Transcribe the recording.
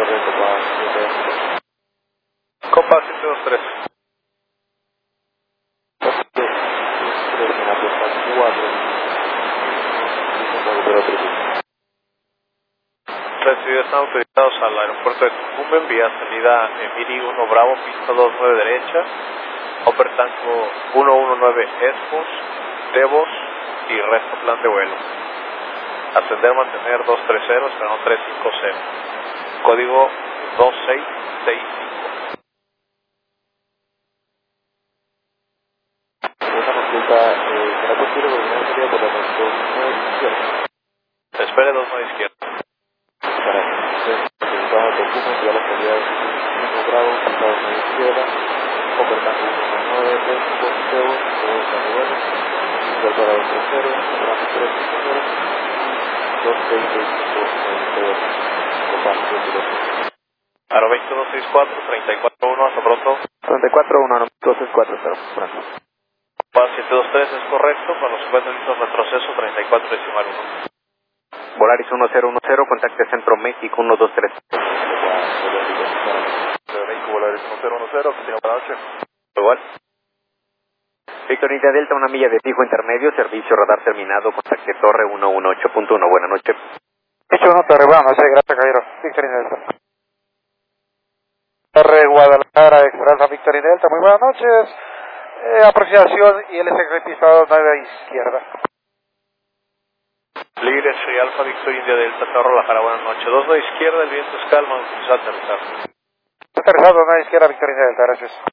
Torre Copa 7. Copa 723. En la pista 4. Recibido, están autorizados al aeropuerto de Tucumán, vía salida Emiri 1 Bravo, pista 29 derecha, Opertango 119 Esmos, Devos y resto plan de vuelo. Ascender, mantener 230, esperando 350. Código 2665. Una consulta, ¿será posible coordinar sería por la 29 izquierda? Espere 29 izquierda. Para necesitamos documentos y a la salida de 1 Bravo, pista 29 izquierda, Opertango 119 Esmos, Devos, todo plan de vuelo, Inversora 230, esperando 350. 265 Copa 723. Aro 2164, 341, hasta pronto. 34-1, 2640. Copa 723 es correcto, para los 50 listos retroceso 34 decimal 1. Volaris 1010, contacte Centro México 123. México, Volaris 1010, continúa para la noche. Igual. Víctor India Delta, una milla de fijo intermedio, servicio radar terminado, contacte Torre 118.1, buenas noches. Hecho, no, Torre, buenas noches, gracias, caballero. Víctor India Delta. Torre Guadalajara, Esperanza, Víctor India Delta, muy buenas noches. Aproximación y LSG pistado 9 izquierda. Libre, soy Alfa, Víctor India Delta, Torre Guadalajara, buenas noches. 29 izquierda, el viento es calma, vamos a aterrizar. Aterrizado 9 izquierda, Víctor India Delta, gracias.